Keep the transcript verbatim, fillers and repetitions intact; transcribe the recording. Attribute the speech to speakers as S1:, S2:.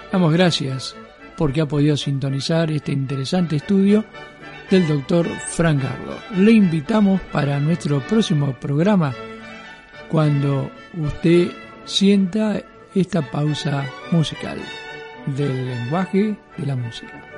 S1: Damos gracias porque ha podido sintonizar este interesante estudio del doctor Frank Garlo. Le invitamos para nuestro próximo programa cuando usted sienta esta pausa musical del lenguaje de la música.